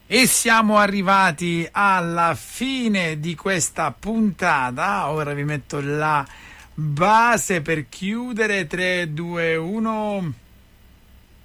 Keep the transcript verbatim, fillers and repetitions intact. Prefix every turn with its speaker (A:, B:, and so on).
A: E siamo arrivati alla fine di questa puntata. Ora vi metto la base per chiudere. Tre, due, uno.